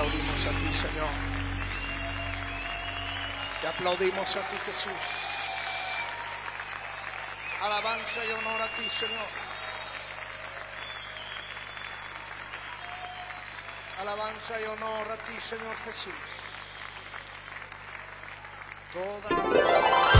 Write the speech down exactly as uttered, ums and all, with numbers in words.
aplaudimos a ti, Señor. Te aplaudimos a ti, Jesús. Alabanza y honor a ti, Señor. Alabanza y honor a ti, Señor Jesús. Toda